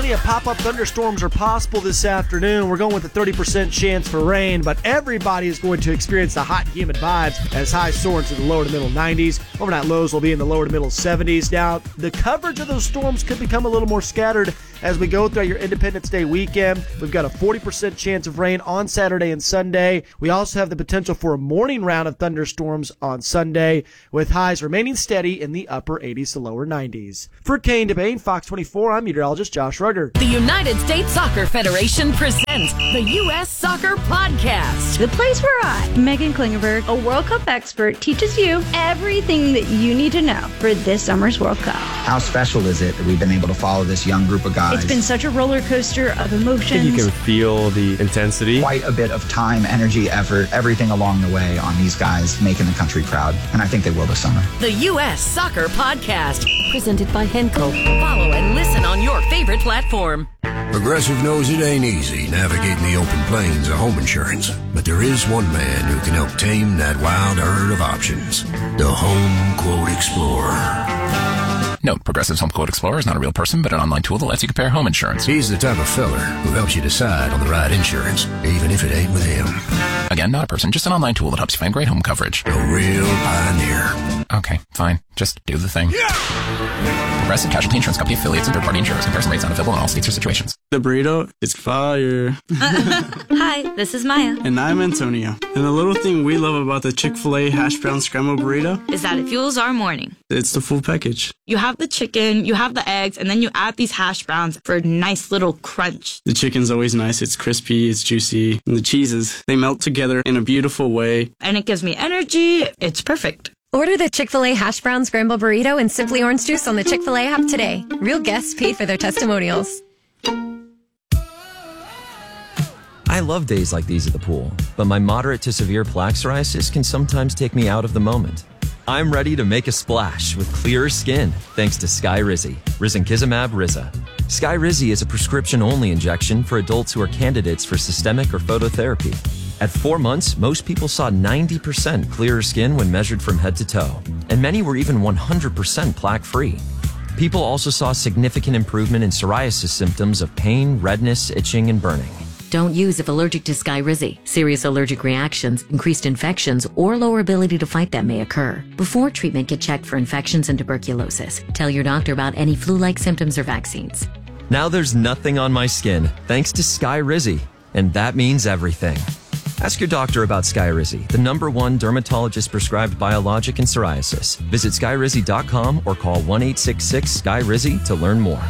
plenty of pop-up thunderstorms are possible this afternoon. We're going with a 30% chance for rain, but everybody is going to experience the hot and humid vibes as highs soar into the lower to middle 90s. Overnight lows will be in the lower to middle 70s. Now, the coverage of those storms could become a little more scattered as we go through your Independence Day weekend. We've got a 40% chance of rain on Saturday and Sunday. We also have the potential for a morning round of thunderstorms on Sunday, with highs remaining steady in the upper 80s to lower 90s. For Kane DeBane, Fox 24, I'm meteorologist Josh Rugger. The United States Soccer Federation presents the U.S. Soccer Podcast. The place where I, Megan Klingenberg, a World Cup expert, teaches you everything that you need to know for this summer's World Cup. How special is it that we've been able to follow this young group of guys? It's been such a roller coaster of emotions. I think you can feel the intensity. Quite a bit of time, energy, effort, everything along the way on these guys making the country proud. And I think they will this summer. The U.S. Soccer Podcast, presented by Henco. Follow and listen on your favorite platform. Progressive knows it ain't easy navigating the open plains of home insurance, but there is one man who can help tame that wild herd of options. The Home Quote Explorer. Note, Progressive's Home Quote Explorer is not a real person, but an online tool that lets you compare home insurance. He's the type of feller who helps you decide on the right insurance, even if it ain't with him. Again, not a person, just an online tool that helps you find great home coverage. A real pioneer. Okay, fine. Just do the thing. Progressive Casualty Insurance Company affiliates and third-party insurers. Comparison rates not available in all states or situations. The burrito is fire. Hi, this is Maya. And I'm Antonio. And the little thing we love about the Chick-fil-A hash brown scrambled burrito is that it fuels our morning. It's the full package. You have the chicken, you have the eggs, and then you add these hash browns for a nice little crunch. The chicken's always nice. It's crispy, it's juicy. And the cheeses, they melt together in a beautiful way. And it gives me energy. It's perfect. Order the Chick-fil-A Hash Brown Scrambled Burrito and Simply Orange Juice on the Chick-fil-A app today. Real guests paid for their testimonials. I love days like these at the pool, but my moderate to severe plaque psoriasis can sometimes take me out of the moment. I'm ready to make a splash with clearer skin thanks to Skyrizi, Risankizumab Riza. Skyrizi is a prescription-only injection for adults who are candidates for systemic or phototherapy. At 4 months, most people saw 90% clearer skin when measured from head to toe, and many were even 100% plaque-free. People also saw significant improvement in psoriasis symptoms of pain, redness, itching, and burning. Don't use if allergic to Skyrizi. Serious allergic reactions, increased infections, or lower ability to fight them may occur. Before treatment, get checked for infections and tuberculosis. Tell your doctor about any flu-like symptoms or vaccines. Now there's nothing on my skin thanks to Skyrizi, and that means everything. Ask your doctor about Skyrizi, the #1 dermatologist-prescribed biologic in psoriasis. Visit Skyrizi.com or call 1-866-SKYRIZI to learn more.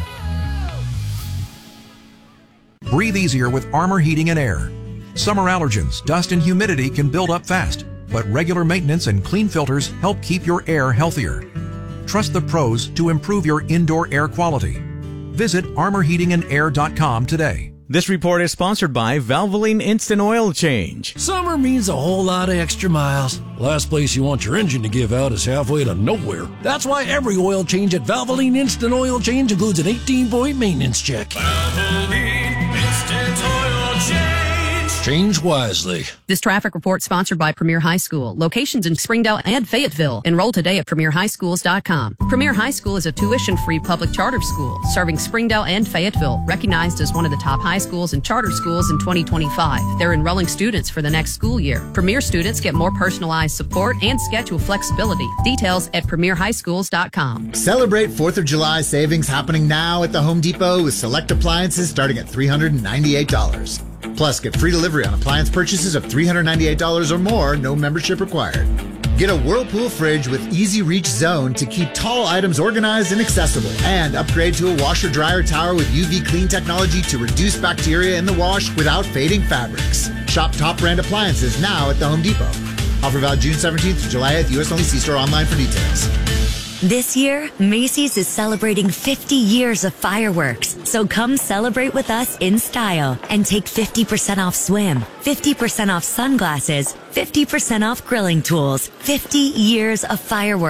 Breathe easier with Armor Heating and Air. Summer allergens, dust, and humidity can build up fast, but regular maintenance and clean filters help keep your air healthier. Trust the pros to improve your indoor air quality. Visit armorheatingandair.com today. This report is sponsored by Valvoline Instant Oil Change. Summer means a whole lot of extra miles. Last place you want your engine to give out is halfway to nowhere. That's why every oil change at Valvoline Instant Oil Change includes an 18-point maintenance check. Valvoline Instant Oil Change. Change wisely. This traffic report sponsored by Premier High School. Locations in Springdale and Fayetteville. Enroll today at premierhighschools.com. Premier High School is a tuition-free public charter school serving Springdale and Fayetteville, recognized as one of the top high schools and charter schools in 2025. They're enrolling students for the next school year. Premier students get more personalized support and schedule flexibility. Details at premierhighschools.com. Celebrate 4th of July savings happening now at the Home Depot with select appliances starting at $398. Plus, get free delivery on appliance purchases of $398 or more, no membership required. Get a Whirlpool fridge with Easy Reach Zone to keep tall items organized and accessible. And upgrade to a washer-dryer tower with UV clean technology to reduce bacteria in the wash without fading fabrics. Shop top brand appliances now at the Home Depot. Offer valid June 17th to July 8th, U.S. only. See store online for details. This year, Macy's is celebrating 50 years of fireworks. So come celebrate with us in style and take 50% off swim, 50% off sunglasses, 50% off grilling tools. 50 years of fireworks.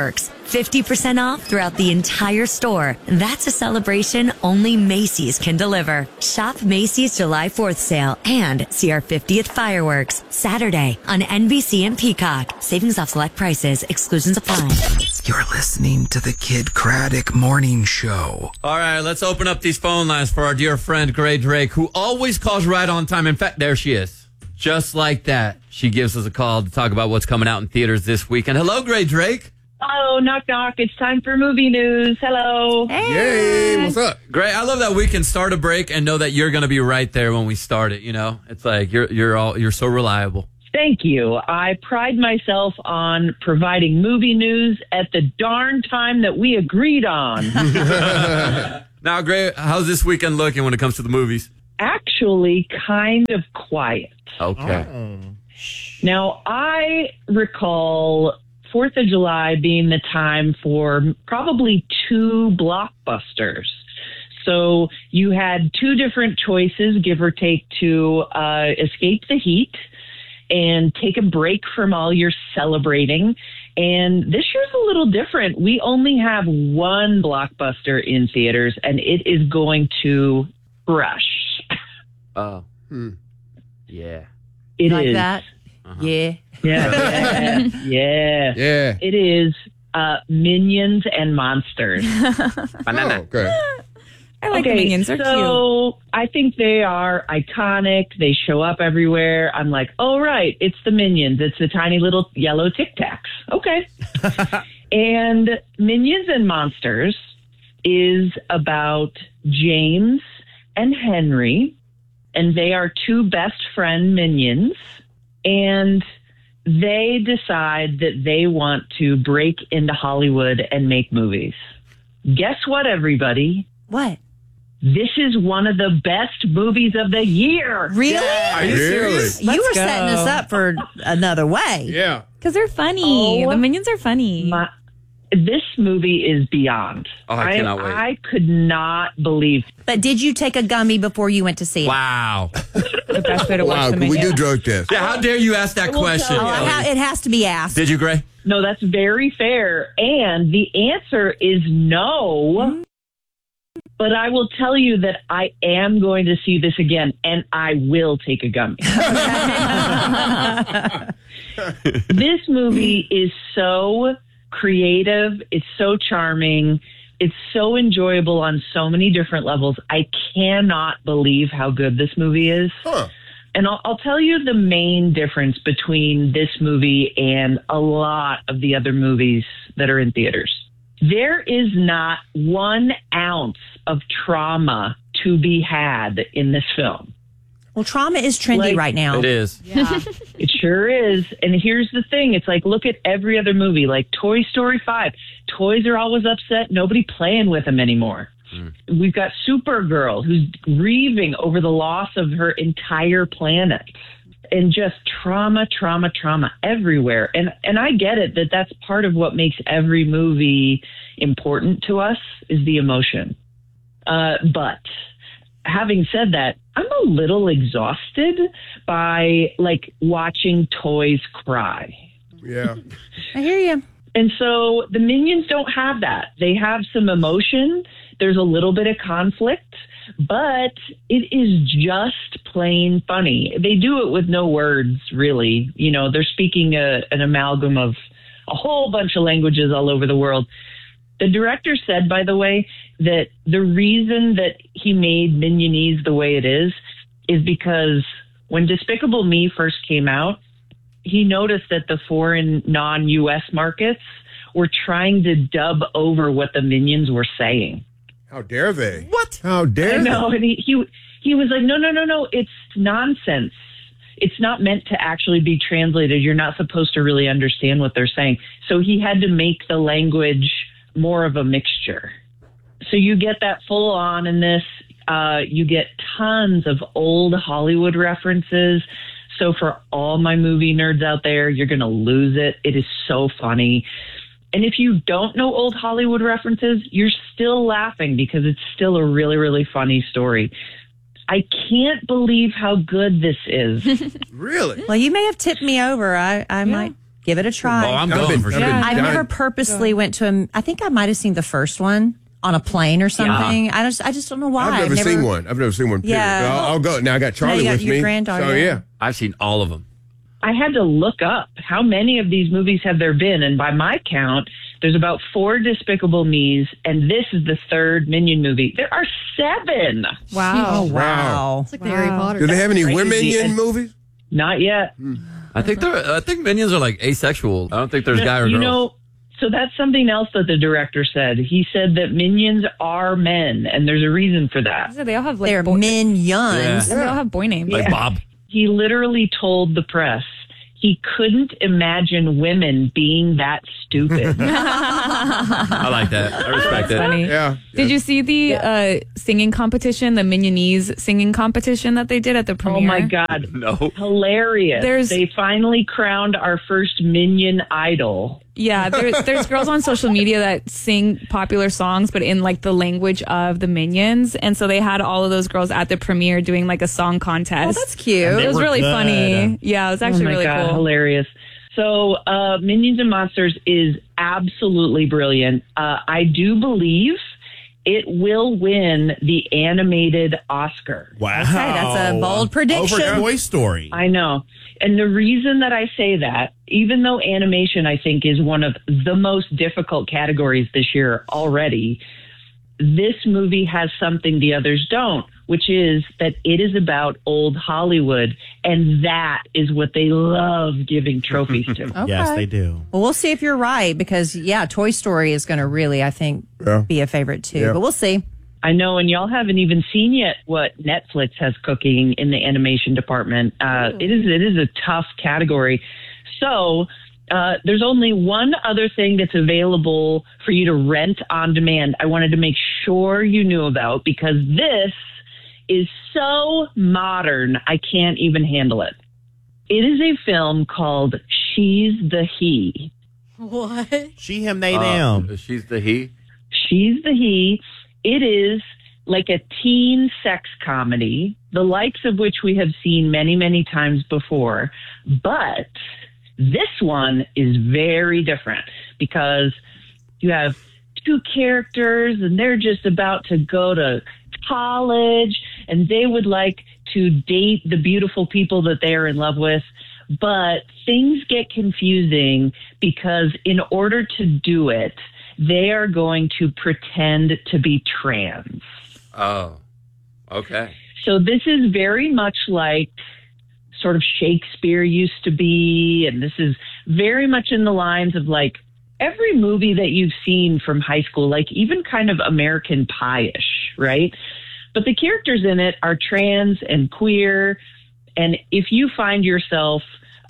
50% off throughout the entire store. That's a celebration only Macy's can deliver. Shop Macy's July 4th sale and see our 50th fireworks Saturday on NBC and Peacock. Savings off select prices. Exclusions apply. You're listening to the Kid Craddock Morning Show. All right, let's open up these phone lines for our dear friend Gray Drake, who always calls right on time. In fact, there she is. Just like that. She gives us a call to talk about what's coming out in theaters this weekend. Hello, Gray Drake. Oh, knock, knock. It's time for movie news. Hello. Hey. Yay. What's up? Gray, I love that we can start a break and know that you're going to be right there when we start it, you know? It's like you're so reliable. Thank you. I pride myself on providing movie news at the darn time that we agreed on. Now, Gray, how's this weekend looking when it comes to the movies? Actually, kind of quiet. Okay. Now, I recall 4th of July being the time for probably 2 blockbusters. So you had 2 different choices, give or take, to escape the heat and take a break from all your celebrating. And this year's a little different. We only have 1 blockbuster in theaters, and it is going to crush. Oh. Yeah. It like is. that? Uh-huh. Yeah. Yeah. It is Minions and Monsters. Banana. I like the Minions. They're so I think they are iconic. They show up everywhere. I'm like, oh, right, it's the Minions. It's the tiny little yellow Tic Tacs. Okay. And Minions and Monsters is about James and Henry, and they are 2 best friend minions, and they decide that they want to break into Hollywood and make movies. Guess what, everybody? What? This is one of the best movies of the year. Really? Are you serious? You were setting us up for another way. Yeah. Because they're funny. The Minions are funny. This movie is beyond. Oh, I cannot wait. I could not believe. But did you take a gummy before you went to see it? Wow. The best way to watch the we Minions. do drug tests. Yeah, how dare you ask that question? It has to be asked. Did you, Gray? No, that's very fair. And the answer is no. But I will tell you that I am going to see this again, and I will take a gummy. This movie is so creative. It's so charming. It's so enjoyable on so many different levels. I cannot believe how good this movie is. Huh. And I'll tell you the main difference between this movie and a lot of the other movies that are in theaters. There is not 1 ounce of trauma to be had in this film. Well, trauma is trendy right now. It is. Yeah. It sure is. And here's the thing. It's like, look at every other movie, like Toy Story 5. Toys are always upset. Nobody playing with them anymore. We've got Supergirl, who's grieving over the loss of her entire planet. And just trauma everywhere. And I get it that that's part of what makes every movie important to us is the emotion. But having said that, I'm a little exhausted by watching toys cry. Yeah. I hear you. And so the Minions don't have that. They have some emotion. There's a little bit of conflict, but it is just plain funny. They do it with no words, really. You know, they're speaking an amalgam of a whole bunch of languages all over the world. The director said, by the way, that the reason that he made Minionese the way it is because when Despicable Me first came out, he noticed that the foreign non-U.S. markets were trying to dub over what the Minions were saying. How dare they? What? How dare I they? know, and he was like, no, it's nonsense. It's not meant to actually be translated. You're not supposed to really understand what they're saying. So he had to make the language more of a mixture. So you get that full on in this. You get tons of old Hollywood references. So for all my movie nerds out there, you're going to lose it. It is so funny. And if you don't know old Hollywood references, you're still laughing because it's still a really, really funny story. I can't believe how good this is. Really? Well, you may have tipped me over. I might Give it a try. Oh, I'm going for sure. I've never purposely went to I think I might have seen the first one on a plane or something. Yeah. I just don't know why. I've never seen one. Period. Yeah. I'll go. Now I got Charlie with your me. granddaughter. So yeah. I've seen all of them. I had to look up how many of these movies have there been, and by my count, there's about 4 Despicable Me's, and this is the 3rd Minion movie. There are 7. Wow. Oh, wow. It's like the Harry Potter. Do they have any Crazy. women movies? Not yet. I think Minions are like asexual. I don't think there's guy or girl. So that's something else that the director said. He said that Minions are men, and there's a reason for that. So they all have like They're minions. Yeah. They all have boy names. Like Bob. He literally told the press he couldn't imagine women being that stupid. I like that. I respect That's it. funny. Yeah. Did you see the singing competition, the Minionese singing competition that they did at the premiere? Oh my God. No. Hilarious. They finally crowned our first Minion idol. Yeah, there's girls on social media that sing popular songs, but in like the language of the Minions. And so they had all of those girls at the premiere doing like a song contest. Oh, that's cute. It was really funny. Yeah, it was actually really God, cool. Hilarious. So Minions and Monsters is absolutely brilliant. I do believe it will win the animated Oscar. Wow. Okay, that's a bold prediction. Over Toy Story. I know. And the reason that I say that, even though animation, I think, is one of the most difficult categories this year already, this movie has something the others don't, which is that it is about old Hollywood, and that is what they love giving trophies to. Okay. Yes, they do. Well, we'll see if you're right because, Toy Story is going to really, I think, be a favorite too. Yeah. But we'll see. I know, and y'all haven't even seen yet what Netflix has cooking in the animation department. It is a tough category. So there's only one other thing that's available for you to rent on demand. I wanted to make sure you knew about because this is so modern, I can't even handle it. It is a film called She's the He. What? She, him, they, them. She's the he. She's the He. It is like a teen sex comedy, the likes of which we have seen many, many times before. But this one is very different because you have 2 characters and they're just about to go to college and they would like to date the beautiful people that they're in love with. But things get confusing because in order to do it, they are going to pretend to be trans. Oh, okay. So this is very much like sort of Shakespeare used to be, and this is very much in the lines of like every movie that you've seen from high school, like even kind of American Pie-ish, right? But the characters in it are trans and queer, and if you find yourself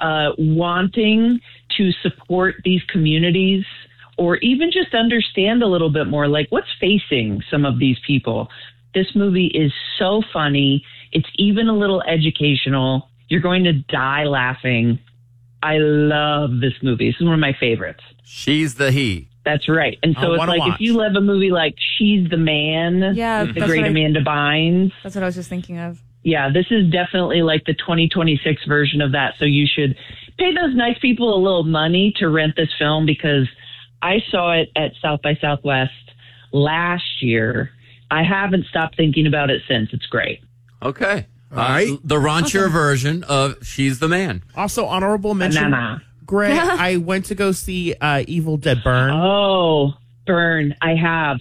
wanting to support these communities or even just understand a little bit more, like what's facing some of these people, this movie is so funny. It's even a little educational. You're going to die laughing. I love this movie. This is one of my favorites. She's the he. That's right. And so it's like watch. if you love a movie like She's the Man, with the great Amanda Bynes. That's what I was just thinking of. Yeah, this is definitely like the 2026 version of that. So you should pay those nice people a little money to rent this film because I saw it at South by Southwest last year. I haven't stopped thinking about it since. It's great. Okay. The raunchier version of She's the Man. Also, honorable mention, Greg, I went to go see Evil Dead Burn. Oh, Burn. I have.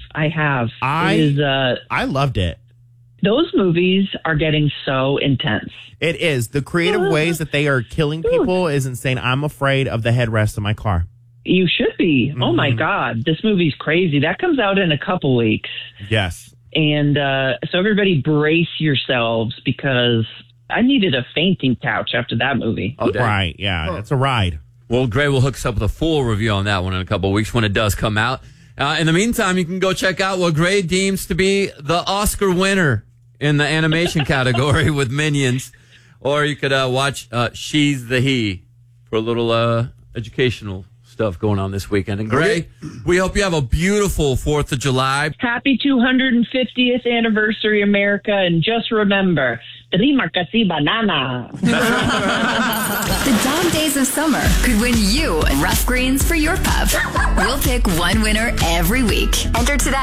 I loved it. Those movies are getting so intense. It is. The creative ways that they are killing people is insane. I'm afraid of the headrest of my car. You should be. Oh, my God. This movie's crazy. That comes out in a couple weeks. Yes. And so everybody brace yourselves because I needed a fainting couch after that movie. Oh, dang. Right. Yeah. It's a ride. Well, Gray will hook us up with a full review on that one in a couple of weeks when it does come out. In the meantime, you can go check out what Gray deems to be the Oscar winner in the animation category with Minions. Or you could watch She's the He for a little educational stuff going on this weekend. And Gray, we hope you have a beautiful 4th of July. Happy 250th anniversary, America. And just remember, Rima kasi banana. The dog days of summer could win you rough greens for your pup. We'll pick one winner every week. Enter today